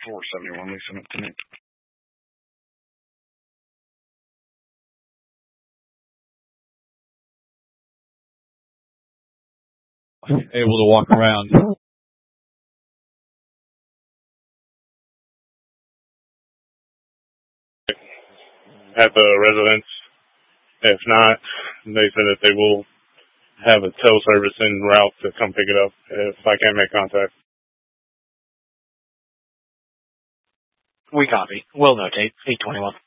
471, Lisa Lieutenant. Able to walk around. At the residence. If not, they said that they will have a tow service en route to come pick it up if I can't make contact. We copy. We'll notate. 821.